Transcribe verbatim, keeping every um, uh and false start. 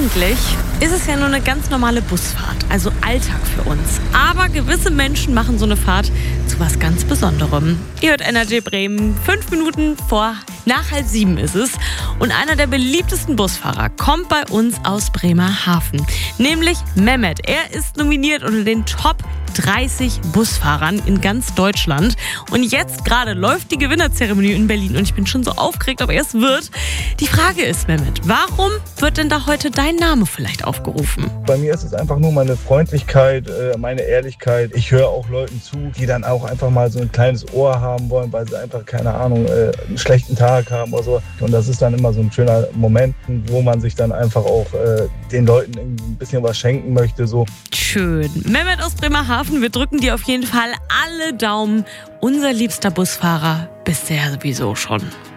Eigentlich ist es ja nur eine ganz normale Busfahrt, also Alltag für uns. Aber gewisse Menschen machen so eine Fahrt zu was ganz Besonderem. Ihr hört N R J Bremen, fünf Minuten vor nach halb sieben ist es. Und einer der beliebtesten Busfahrer kommt bei uns aus Bremerhaven, nämlich Mehmet. Er ist nominiert unter den Top dreißig Busfahrern in ganz Deutschland. Und jetzt gerade läuft die Gewinnerzeremonie in Berlin und ich bin schon so aufgeregt, ob er es wird. Die Frage ist, Mehmet, warum wird denn da heute dein Name vielleicht aufgerufen? Bei mir ist es einfach nur meine Freundlichkeit, meine Ehrlichkeit. Ich höre auch Leuten zu, die dann auch einfach mal so ein kleines Ohr haben wollen, weil sie einfach, keine Ahnung, einen schlechten Tag haben oder so. Und das ist dann immer so ein schöner Moment, wo man sich dann einfach auch den Leuten ein bisschen was schenken möchte. So. Schön. Mehmet aus Bremerhaven, wir drücken dir auf jeden Fall alle Daumen. Unser liebster Busfahrer bist du ja sowieso schon.